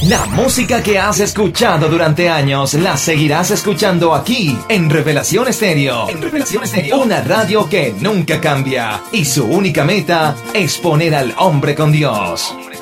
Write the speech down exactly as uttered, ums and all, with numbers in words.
La música que has escuchado durante años la seguirás escuchando aquí en Revelación Estéreo. En Revelación Estéreo. Una radio que nunca cambia y su única meta es poner al hombre con Dios.